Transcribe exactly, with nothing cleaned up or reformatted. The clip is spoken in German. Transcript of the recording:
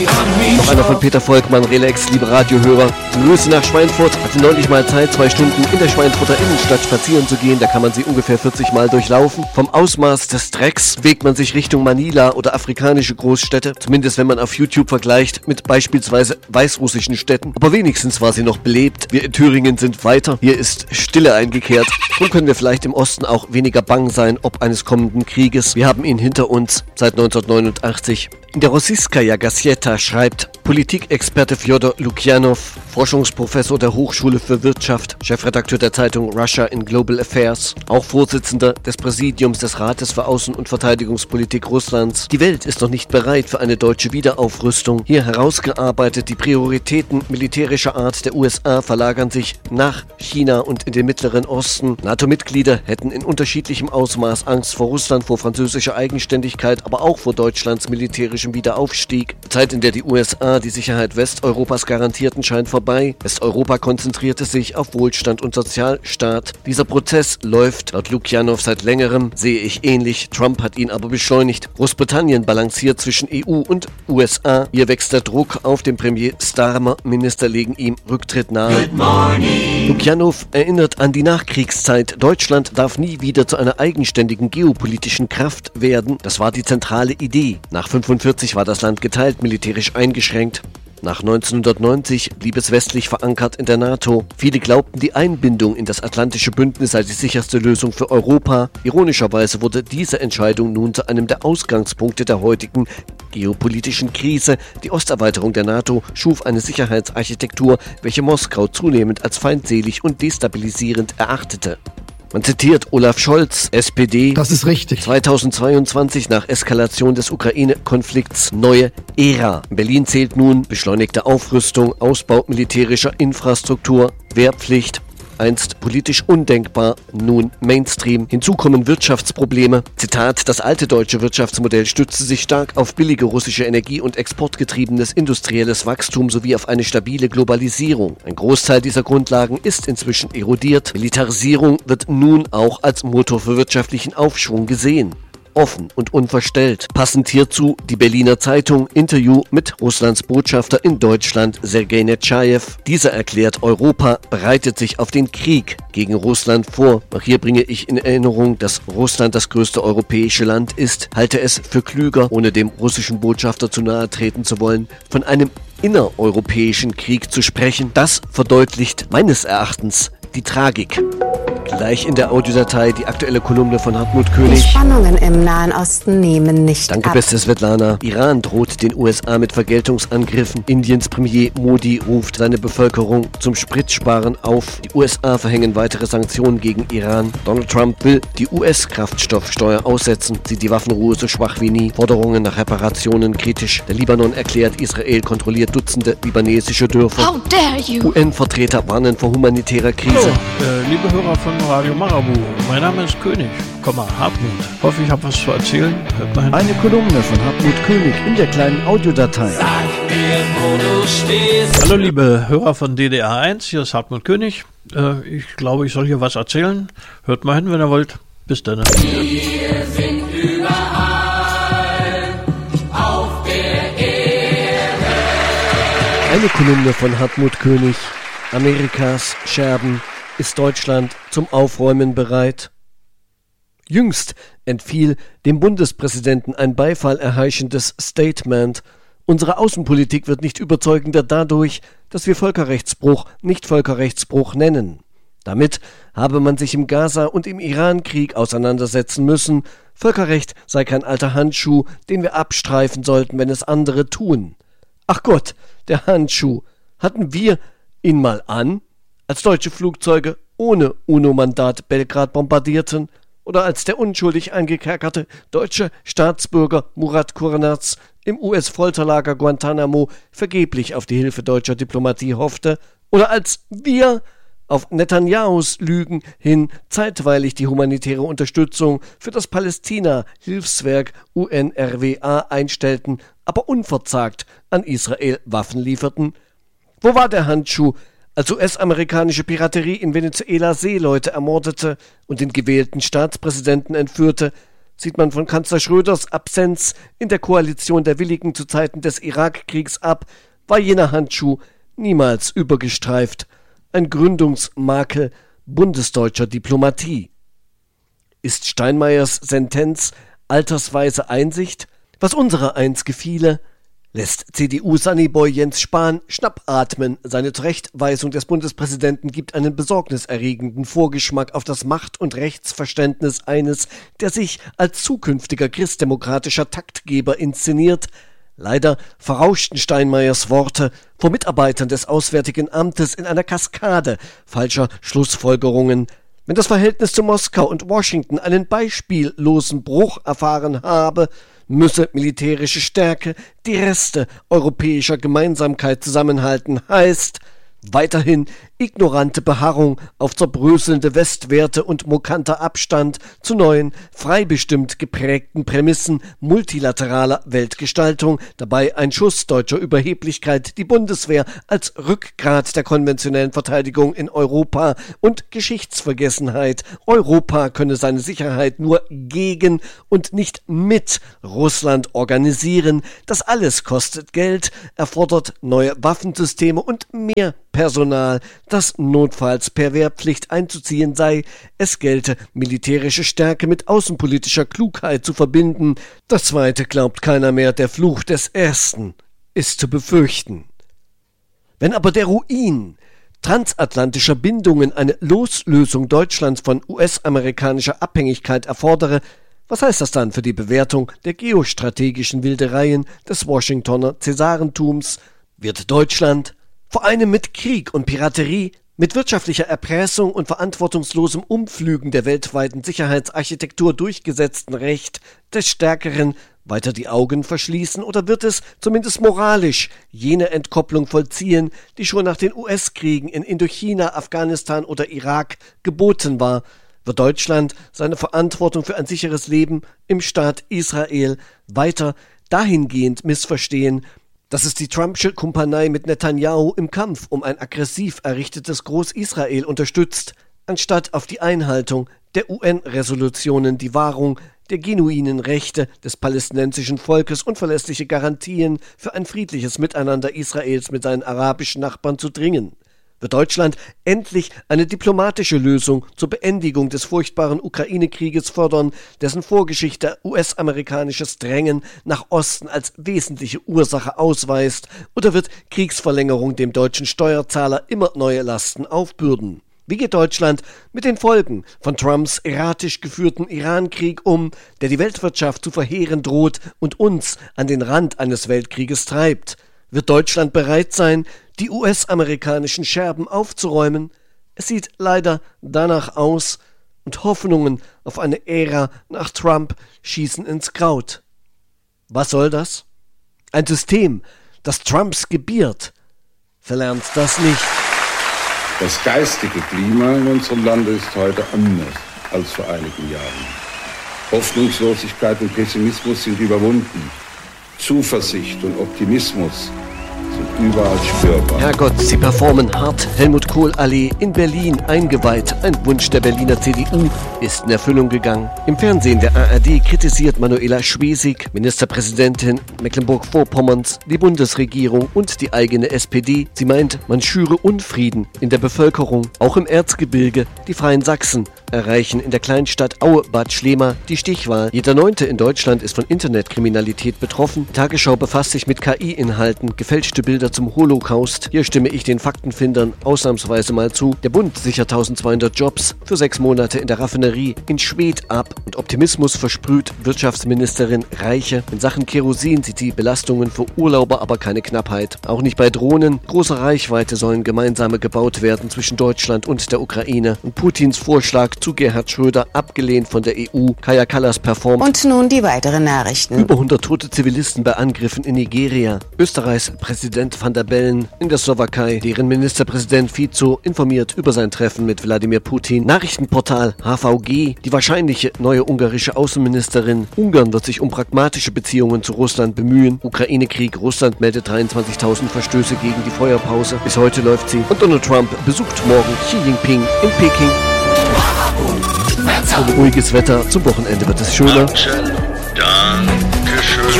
Noch einer von Peter Volkmann, Relax, liebe Radiohörer. Grüße nach Schweinfurt. Hatte neulich mal Zeit, zwei Stunden in der Schweinfurter Innenstadt spazieren zu gehen. Da kann man sie ungefähr vierzig Mal durchlaufen. Vom Ausmaß des Drecks bewegt man sich Richtung Manila oder afrikanische Großstädte. Zumindest wenn man auf YouTube vergleicht mit beispielsweise weißrussischen Städten. Aber wenigstens war sie noch belebt. Wir in Thüringen sind weiter. Hier ist Stille eingekehrt. Nun können wir vielleicht im Osten auch weniger bang sein, ob eines kommenden Krieges. Wir haben ihn hinter uns seit neunzehnhundertneunundachtzig. In der Rossijskaja Gazeta schreibt Politikexperte Fjodor Lukjanov, Forschungsprofessor der Hochschule für Wirtschaft, Chefredakteur der Zeitung Russia in Global Affairs, auch Vorsitzender des Präsidiums des Rates für Außen- und Verteidigungspolitik Russlands. Die Welt ist noch nicht bereit für eine deutsche Wiederaufrüstung. Hier herausgearbeitet, die Prioritäten militärischer Art der U S A verlagern sich nach China und in den Mittleren Osten. NATO-Mitglieder hätten in unterschiedlichem Ausmaß Angst vor Russland, vor französischer Eigenständigkeit, aber auch vor Deutschlands militärischem Wiederaufstieg. Die Zeit, in der die U S A die Sicherheit Westeuropas garantierten, scheint vorbei. Westeuropa konzentrierte sich auf Wohlstand und Sozialstaat. Dieser Prozess läuft laut Lukjanov seit längerem, sehe ich ähnlich. Trump hat ihn aber beschleunigt. Großbritannien balanciert zwischen E U und U S A. Hier wächst der Druck auf den Premier Starmer. Minister legen ihm Rücktritt nahe. Lukjanov erinnert an die Nachkriegszeit. Deutschland darf nie wieder zu einer eigenständigen geopolitischen Kraft werden. Das war die zentrale Idee. Nach fünfundvierzig war das Land geteilt, militärisch eingeschränkt. Nach neunzehnhundertneunzig blieb es westlich verankert in der NATO. Viele glaubten, die Einbindung in das Atlantische Bündnis sei die sicherste Lösung für Europa. Ironischerweise wurde diese Entscheidung nun zu einem der Ausgangspunkte der heutigen geopolitischen Krise. Die Osterweiterung der NATO schuf eine Sicherheitsarchitektur, welche Moskau zunehmend als feindselig und destabilisierend erachtete. Man zitiert Olaf Scholz, S P D. Das ist richtig. zweitausendzweiundzwanzig nach Eskalation des Ukraine-Konflikts neue Ära. Berlin zählt nun beschleunigte Aufrüstung, Ausbau militärischer Infrastruktur, Wehrpflicht. Einst politisch undenkbar, nun Mainstream. Hinzu kommen Wirtschaftsprobleme. Zitat, das alte deutsche Wirtschaftsmodell stützte sich stark auf billige russische Energie und exportgetriebenes industrielles Wachstum sowie auf eine stabile Globalisierung. Ein Großteil dieser Grundlagen ist inzwischen erodiert. Militarisierung wird nun auch als Motor für wirtschaftlichen Aufschwung gesehen. Offen und unverstellt. Passend hierzu die Berliner Zeitung, Interview mit Russlands Botschafter in Deutschland, Sergei Netschajew. Dieser erklärt, Europa bereitet sich auf den Krieg gegen Russland vor. Auch hier bringe ich in Erinnerung, dass Russland das größte europäische Land ist. Halte es für klüger, ohne dem russischen Botschafter zu nahe treten zu wollen, von einem innereuropäischen Krieg zu sprechen. Das verdeutlicht meines Erachtens die Tragik. Gleich in der Audiodatei die aktuelle Kolumne von Hartmut König. Die Spannungen im Nahen Osten nehmen nicht Danke, ab. beste Svetlana. Iran droht den U S A mit Vergeltungsangriffen. Indiens Premier Modi ruft seine Bevölkerung zum Spritsparen auf. Die U S A verhängen weitere Sanktionen gegen Iran. Donald Trump will die U S-Kraftstoffsteuer aussetzen. Sieht die Waffenruhe so schwach wie nie. Forderungen nach Reparationen kritisch. Der Libanon erklärt, Israel kontrolliert Dutzende libanesische Dörfer. How dare you? U N-Vertreter warnen vor humanitärer Krise. Hallo, äh, liebe Hörer von Radio Marabu, mein Name ist König, Komma, Hartmut. Hoffe, ich habe was zu erzählen. Hört mal hin. Eine Kolumne von Hartmut König in der kleinen Audiodatei. Sag mir, wo du stehst. Hallo, liebe Hörer von D D R eins, hier ist Hartmut König. Äh, ich glaube, ich soll hier was erzählen. Hört mal hin, wenn ihr wollt. Bis dann. Wir sind überall auf der Erde. Eine Kolumne von Hartmut König. Amerikas Scherben. Ist Deutschland zum Aufräumen bereit? Jüngst entfiel dem Bundespräsidenten ein beifallerheischendes Statement. Unsere Außenpolitik wird nicht überzeugender dadurch, dass wir Völkerrechtsbruch nicht Völkerrechtsbruch nennen. Damit habe man sich im Gaza- und im Iran-Krieg auseinandersetzen müssen. Völkerrecht sei kein alter Handschuh, den wir abstreifen sollten, wenn es andere tun. Ach Gott, der Handschuh. Hatten wir ihn mal an? Als deutsche Flugzeuge ohne UNO-Mandat Belgrad bombardierten oder als der unschuldig eingekerkerte deutsche Staatsbürger Murat Kurnaz im U S-Folterlager Guantanamo vergeblich auf die Hilfe deutscher Diplomatie hoffte oder als wir auf Netanyahus Lügen hin zeitweilig die humanitäre Unterstützung für das Palästina-Hilfswerk U N R W A einstellten, aber unverzagt an Israel Waffen lieferten. Wo war der Handschuh, als U S-amerikanische Piraterie in Venezuela Seeleute ermordete und den gewählten Staatspräsidenten entführte, sieht man von Kanzler Schröders Absenz in der Koalition der Willigen zu Zeiten des Irakkriegs ab, war jener Handschuh niemals übergestreift. Ein Gründungsmakel bundesdeutscher Diplomatie. Ist Steinmeiers Sentenz altersweise Einsicht? Was unserer einst gefiele, lässt C D U-Sunnyboy Jens Spahn schnappatmen. Seine Zurechtweisung des Bundespräsidenten gibt einen besorgniserregenden Vorgeschmack auf das Macht- und Rechtsverständnis eines, der sich als zukünftiger christdemokratischer Taktgeber inszeniert. Leider verrauschten Steinmeiers Worte vor Mitarbeitern des Auswärtigen Amtes in einer Kaskade falscher Schlussfolgerungen. Wenn das Verhältnis zu Moskau und Washington einen beispiellosen Bruch erfahren habe, müsse militärische Stärke die Reste europäischer Gemeinsamkeit zusammenhalten, heißt weiterhin ignorante Beharrung auf zerbröselnde Westwerte und mokanter Abstand zu neuen, freibestimmt geprägten Prämissen multilateraler Weltgestaltung, dabei ein Schuss deutscher Überheblichkeit, die Bundeswehr als Rückgrat der konventionellen Verteidigung in Europa und Geschichtsvergessenheit. Europa könne seine Sicherheit nur gegen und nicht mit Russland organisieren. Das alles kostet Geld, erfordert neue Waffensysteme und mehr Personal, das notfalls per Wehrpflicht einzuziehen sei. Es gelte, militärische Stärke mit außenpolitischer Klugheit zu verbinden. Das Zweite glaubt keiner mehr, der Fluch des Ersten ist zu befürchten. Wenn aber der Ruin transatlantischer Bindungen eine Loslösung Deutschlands von U S-amerikanischer Abhängigkeit erfordere, was heißt das dann für die Bewertung der geostrategischen Wildereien des Washingtoner Cäsarentums? Wird Deutschland vor einem mit Krieg und Piraterie, mit wirtschaftlicher Erpressung und verantwortungslosem Umpflügen der weltweiten Sicherheitsarchitektur durchgesetzten Recht des Stärkeren weiter die Augen verschließen, oder wird es zumindest moralisch jene Entkopplung vollziehen, die schon nach den U S-Kriegen in Indochina, Afghanistan oder Irak geboten war? Wird Deutschland seine Verantwortung für ein sicheres Leben im Staat Israel weiter dahingehend missverstehen, dass es die Trumpsche Kumpanei mit Netanyahu im Kampf um ein aggressiv errichtetes Groß-Israel unterstützt, anstatt auf die Einhaltung der U N-Resolutionen, die Wahrung der genuinen Rechte des palästinensischen Volkes und verlässliche Garantien für ein friedliches Miteinander Israels mit seinen arabischen Nachbarn zu dringen? Wird Deutschland endlich eine diplomatische Lösung zur Beendigung des furchtbaren Ukraine-Krieges fördern, dessen Vorgeschichte U S-amerikanisches Drängen nach Osten als wesentliche Ursache ausweist, oder wird Kriegsverlängerung dem deutschen Steuerzahler immer neue Lasten aufbürden? Wie geht Deutschland mit den Folgen von Trumps erratisch geführten Iran-Krieg um, der die Weltwirtschaft zu verheeren droht und uns an den Rand eines Weltkrieges treibt? Wird Deutschland bereit sein, die U S-amerikanischen Scherben aufzuräumen? Es sieht leider danach aus, und Hoffnungen auf eine Ära nach Trump schießen ins Kraut. Was soll das? Ein System, das Trumps gebiert, verlernt das nicht. Das geistige Klima in unserem Lande ist heute anders als vor einigen Jahren. Hoffnungslosigkeit und Pessimismus sind überwunden. Zuversicht und Optimismus sind überall spürbar. Herrgott, sie performen hart. Helmut Kohl-Allee in Berlin eingeweiht. Ein Wunsch der Berliner C D U ist in Erfüllung gegangen. Im Fernsehen der A R D kritisiert Manuela Schwesig, Ministerpräsidentin Mecklenburg-Vorpommerns, die Bundesregierung und die eigene S P D. Sie meint, man schüre Unfrieden in der Bevölkerung. Auch im Erzgebirge, die Freien Sachsen, erreichen in der Kleinstadt Aue-Bad Schlema die Stichwahl. Jeder Neunte in Deutschland ist von Internetkriminalität betroffen. Die Tagesschau befasst sich mit K I-Inhalten, gefälschte Bilder zum Holocaust. Hier stimme ich den Faktenfindern ausnahmsweise mal zu. Der Bund sichert eintausendzweihundert Jobs für sechs Monate in der Raffinerie in Schwedt ab. Und Optimismus versprüht Wirtschaftsministerin Reiche. In Sachen Kerosin sieht die Belastungen für Urlauber aber keine Knappheit. Auch nicht bei Drohnen. Große Reichweite sollen gemeinsame gebaut werden zwischen Deutschland und der Ukraine. Und Putins Vorschlag zu Gerhard Schröder, abgelehnt von der E U. Kaja Kallas performt. Und nun die weiteren Nachrichten. Über hundert tote Zivilisten bei Angriffen in Nigeria. Österreichs Präsident Van der Bellen in der Slowakei. Deren Ministerpräsident Fico informiert über sein Treffen mit Wladimir Putin. Nachrichtenportal H V G. Die wahrscheinliche neue ungarische Außenministerin. Ungarn wird sich um pragmatische Beziehungen zu Russland bemühen. Ukraine-Krieg. Russland meldet dreiundzwanzigtausend Verstöße gegen die Feuerpause. Bis heute läuft sie. Und Donald Trump besucht morgen Xi Jinping in Peking. und ruhiges Wetter. Zum Wochenende wird es schöner. Marcel, dann